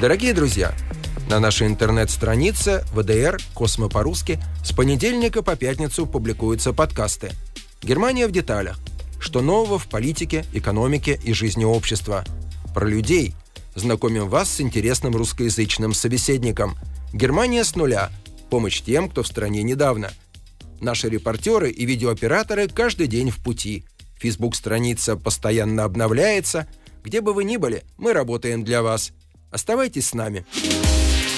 Дорогие друзья, на нашей интернет-странице ВДР «Космо по-русски» с понедельника по пятницу публикуются подкасты «Германия в деталях», что нового в политике, экономике и жизни общества. Про людей знакомим вас с интересным русскоязычным собеседником. «Германия с нуля. Помощь тем, кто в стране недавно». Наши репортеры и видеооператоры каждый день в пути. Фейсбук-страница постоянно обновляется. Где бы вы ни были, мы работаем для вас. Оставайтесь с нами.